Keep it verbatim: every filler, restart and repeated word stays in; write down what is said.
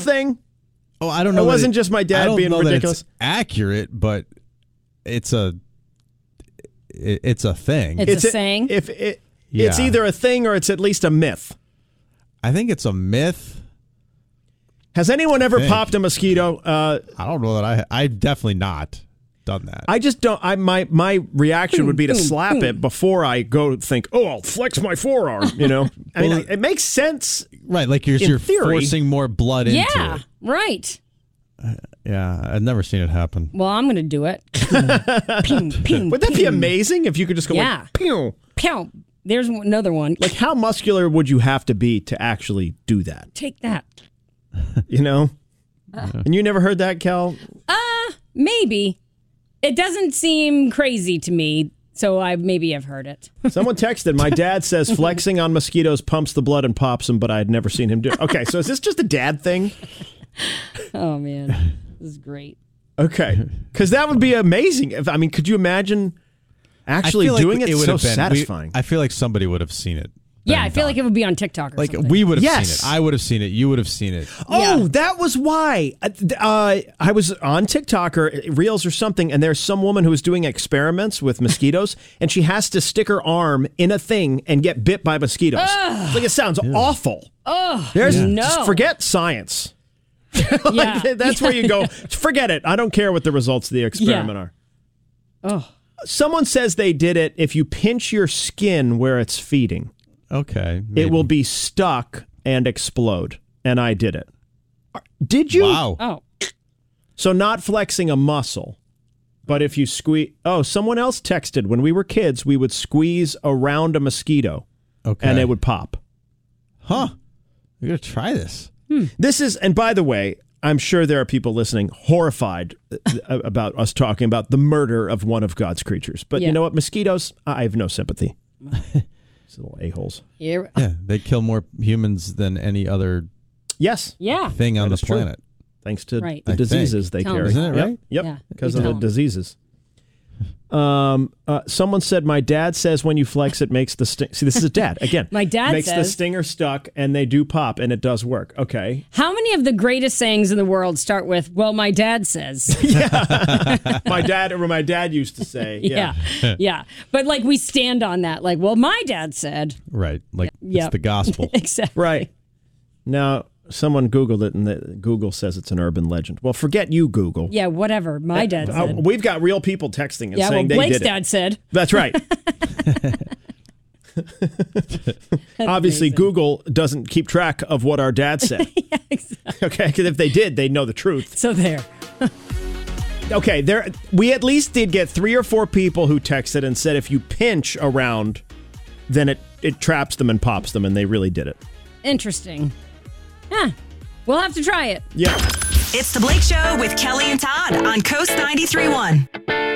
thing? Oh, I don't know. It wasn't it, just my dad I don't being know ridiculous. That it's accurate, but it's a it, it's a thing. It's, it's a, a saying. If it, yeah. It's either a thing or it's at least a myth. I think it's a myth. Has anyone ever popped a mosquito? Uh, I don't know that I. I've definitely not done that. I just don't. I my my reaction would be to slap it before I go think, oh, I'll flex my forearm. You know, I mean, well, it makes sense, right? Like you're, you're forcing more blood into yeah, it. Yeah, right. Uh, yeah, I've never seen it happen. Well, I'm going to do it. Ping, ping, would that ping. be amazing if you could just go yeah. like, pew, pew. There's another one. Like, how muscular would you have to be to actually do that? Take that. You know, uh, and you never heard that, Kel? Uh, maybe. It doesn't seem crazy to me, so I maybe I've heard it. Someone texted, my dad says flexing on mosquitoes pumps the blood and pops them, but I had never seen him do it. Okay, so is this just a dad thing? Oh, man. This is great. Okay, because that would be amazing. If I mean, could you imagine actually doing like it? It's so been, satisfying. We, I feel like somebody would have seen it. Yeah, I feel done. like it would be on TikTok or like something. we would have yes. seen it. I would have seen it. You would have seen it. Oh, yeah. that was why. Uh, I was on TikTok or Reels or something, and there's some woman who was doing experiments with mosquitoes, and she has to stick her arm in a thing and get bit by mosquitoes. Ugh. Like, it sounds yeah. awful. Oh, There's yeah. no. Just forget science. like, yeah. That's yeah. where you go, forget it. I don't care what the results of the experiment yeah. are. Oh. Someone says they did it if you pinch your skin where it's feeding. Okay. Maybe. It will be stuck and explode. And I did it. Did you? Wow. Oh. So not flexing a muscle, but if you squeeze... Oh, someone else texted, when we were kids, we would squeeze around a mosquito. Okay. And it would pop. Huh. We're going to try this. Hmm. This is... And by the way, I'm sure there are people listening horrified about us talking about the murder of one of God's creatures. But yeah. you know what? Mosquitoes, I have no sympathy. Little a-holes. Yeah. yeah, they kill more humans than any other yes. yeah. thing on the planet. True. Thanks to right. the I diseases think. they Tell carry. Isn't it right? Yep. Yeah. Because of the them. diseases. Um, uh, someone said, my dad says when you flex, it makes the sting. See, this is a dad. Again. My dad makes says. the stinger stuck, and they do pop, and it does work. Okay. How many of the greatest sayings in the world start with, well, my dad says? yeah. My dad, or my dad used to say. Yeah. yeah. yeah. But like we stand on that. Like, well, my dad said. Right. Like yeah. it's the gospel. Exactly. Right. Now, someone Googled it, and the, Google says it's an urban legend. Well, forget you, Google. Yeah, whatever. My dad uh, said. We've got real people texting and yeah, saying well, they Blake's did it. dad said. That's right. Obviously, amazing. Google doesn't keep track of what our dad said. yeah, exactly. Okay, because if they did, they'd know the truth. So there. Okay, there. We at least did get three or four people who texted and said if you pinch around, then it, it traps them and pops them, and they really did it. Interesting. Huh. We'll have to try it. Yeah. It's the Blake Show with Kelly and Todd on Coast ninety-three point one.